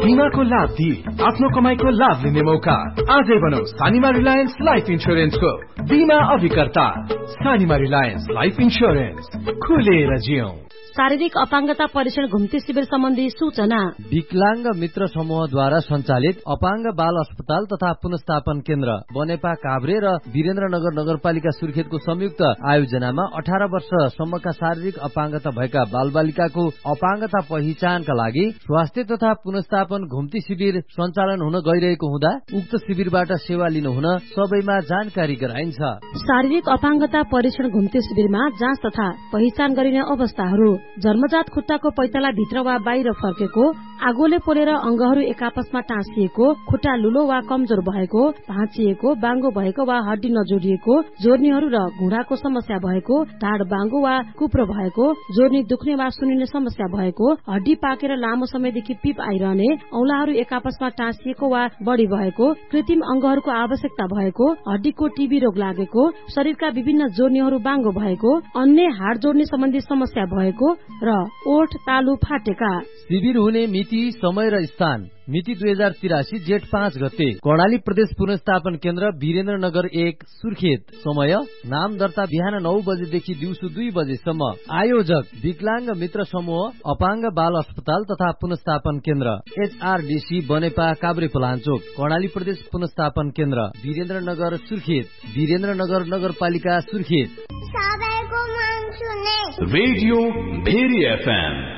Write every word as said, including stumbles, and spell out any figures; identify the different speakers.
Speaker 1: बीमाको लाभ दिई आफ्नो कमाईको लाभ लिने मौका। आजै बनौ सानिमा रिलायन्स लाइफ इन्स्योरेन्सको बीमा अभिकर्ता। सानिमा रिलायन्स लाइफ इन्स्योरेन्स, खुलेर जियौं।
Speaker 2: शारीरिक अपाङ्गता परीक्षण घुम्ती शिविर सम्बन्धी सूचना।
Speaker 3: विकलांग मित्र समूहद्वारा सञ्चालित अपाङ्ग बाल अस्पताल तथा पुनस्थापन केन्द्र बनेपा काभ्रे र वीरेन्द्रनगर नगरपालिका सुर्खेतको संयुक्त आयोजनामा अठार वर्षसम्मका शारीरिक अपाङ्गता भएका बालबालिकाको अपाङ्गता पहिचानका लागि स्वास्थ्य तथा पुनस्थापन घुम्ती शिविर सञ्चालन हुन गइरहेको हुँदा उक्त शिविरबाट सेवा लिनु हुन सबैमा जानकारी गराइन्छ।
Speaker 2: शारीरिक अपाङ्गता परीक्षण घुम्ती शिविरमा जाँच तथा पहिचान गरिने अवस्थाहरू: जन्मजात खुट्टाको पैताला भित्र वा बाहिर फर्केको, आगोले पोलेर अंगहरू एकापसमा टाँसिएको, खुट्टा लुलो वा कमजोर भएको, भाँचिएको, बाङ्गो भएको वा हड्डी नजोडिएको, जोर्नीहरू र घुँडाको समस्या भएको, ढाड बाङ्गो वा कुप्रो भएको, जोर्नी दुख्ने वा सुनिने समस्या भएको, हड्डी पाकेर लामो समयदेखि पिप आइरहने, औंलाहरू एकापसमा टाँसिएको वा बढ़ी भएको, कृत्रिम अंगहरूको आवश्यकता भएको, हड्डीको टीबी रोग लागेको, शरीरका विभिन्न जोर्नीहरू बाङ्गो भएको, अन्य हाड जोड्ने सम्बन्धी समस्या भएको र ओठ तालु फाटेका।
Speaker 3: शिविर हुने मिति, समय र स्थान: मिति दुई हजार तिरासी जेठ पाँच गते, कर्णाली प्रदेश पुनस्थापन केन्द्र वीरेन्द्रनगर एक सुर्खेत। समय नाम दर्ता बिहान नौ बजेदेखि दिउँसो दुई बजेसम्म। आयोजक विकलांग मित्र समूह अपाङ्ग बाल अस्पताल तथा पुनस्थापन केन्द्र, एचआरडीसी बनेपा काभ्रे पलाञ्चोक, कर्णाली प्रदेश पुनस्थापन केन्द्र वीरेन्द्रनगर सुर्खेत, वीरेन्द्रनगर नगरपालिका सुर्खेत।
Speaker 4: Radio very FM